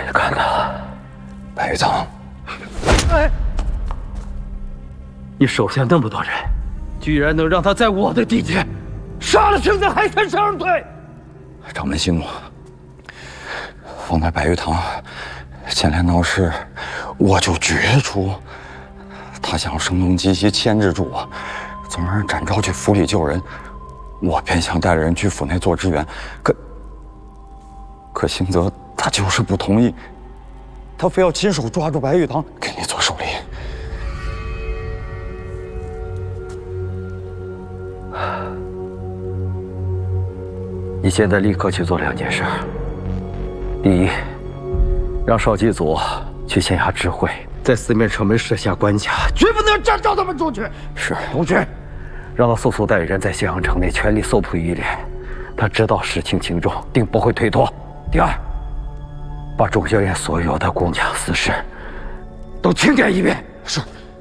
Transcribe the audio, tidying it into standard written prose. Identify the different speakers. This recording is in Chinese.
Speaker 1: 干的，
Speaker 2: 白玉堂。
Speaker 1: 哎，你手下那么多人，居然能让他在我的地界杀了圣僧还全身而退！
Speaker 2: 掌门息怒，方才白玉堂前来闹事，我就觉出他想要声东击西牵制住我，总让人展昭去府里救人，我便想带着人去府内做支援，可邢泽他就是不同意，他非要亲手抓住白玉堂给你做首领。
Speaker 1: 你现在立刻去做2件事：第一，让少祭祖去县衙知会，在四面城门设下关卡，绝不能让张昭他们出去。
Speaker 2: 是。
Speaker 1: 同时，让他速速带人在咸阳城内全力搜捕于连，他知道事情轻重，定不会推脱。第二，把中宵宴所有的姑娘私事都清点一遍。
Speaker 2: 是。